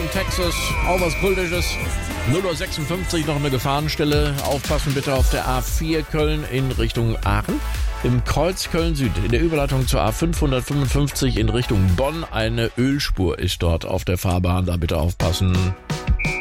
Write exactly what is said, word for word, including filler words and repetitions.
Texas, auch was Kultisches. null Uhr sechsundfünfzig noch eine Gefahrenstelle. Aufpassen bitte auf der A vier Köln in Richtung Aachen. Im Kreuz Köln-Süd, in der Überleitung zur A fünfhundertfünfundfünfzig in Richtung Bonn. Eine Ölspur ist dort auf der Fahrbahn, da bitte aufpassen.